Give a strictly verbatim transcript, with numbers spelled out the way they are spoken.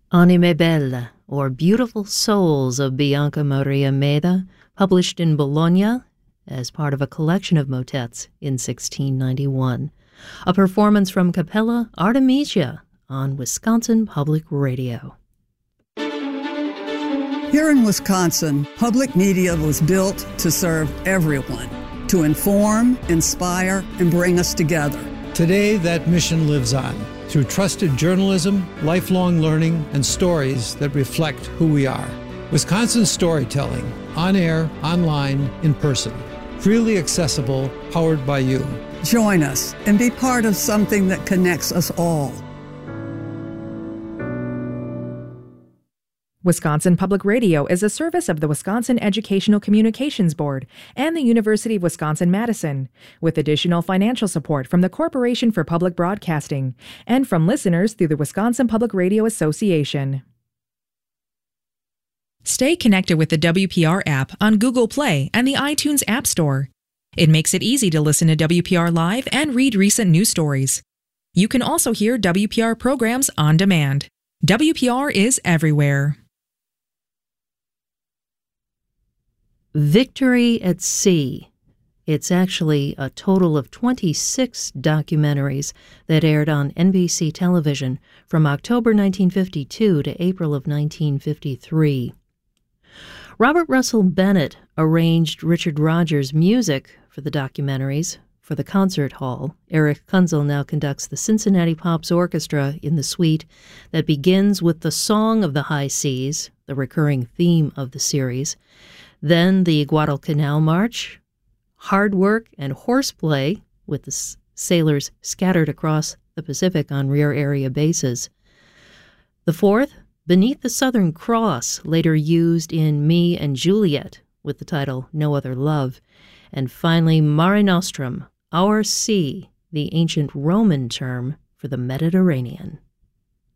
Anime Belle, or Beautiful Souls of Bianca Maria Meda, published in Bologna as part of a collection of motets in sixteen ninety-one. A performance from Capella Artemisia on Wisconsin Public Radio. Here in Wisconsin, public media was built to serve everyone, to inform, inspire, and bring us together. Today, that mission lives on through trusted journalism, lifelong learning, and stories that reflect who we are. Wisconsin storytelling, on air, online, in person. Freely accessible, powered by you. Join us and be part of something that connects us all. Wisconsin Public Radio is a service of the Wisconsin Educational Communications Board and the University of Wisconsin-Madison, with additional financial support from the Corporation for Public Broadcasting and from listeners through the Wisconsin Public Radio Association. Stay connected with the W P R app on Google Play and the iTunes App Store. It makes it easy to listen to W P R Live and read recent news stories. You can also hear W P R programs on demand. W P R is everywhere. Victory at Sea. It's actually a total of twenty-six documentaries that aired on N B C television from October nineteen fifty-two to April of nineteen fifty-three. Robert Russell Bennett arranged Richard Rodgers' music for the documentaries for the concert hall. Eric Kunzel now conducts the Cincinnati Pops Orchestra in the suite that begins with the Song of the High Seas, the recurring theme of the series. Then the Guadalcanal March, Hard Work and Horseplay, with the s- sailors scattered across the Pacific on rear area bases. The fourth, Beneath the Southern Cross, later used in Me and Juliet, with the title No Other Love. And finally, Mare Nostrum, Our Sea, the ancient Roman term for the Mediterranean.